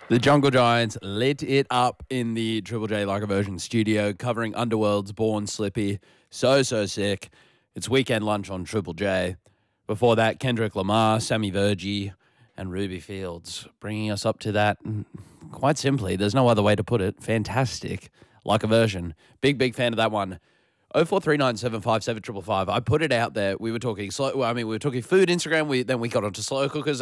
The Jungle Giants lit it up in the Triple J Like a Version studio, covering Underworld's Born Slippy. So sick. It's weekend lunch on Triple J. Before that, Kendrick Lamar, Sammy Vergie, and Ruby Fields, bringing us up to that. Quite simply, there's no other way to put it. Fantastic. Like a Version. Big fan of that one. 0439757555. I put it out there. We were talking we were talking food Instagram. Then we got onto slow cookers.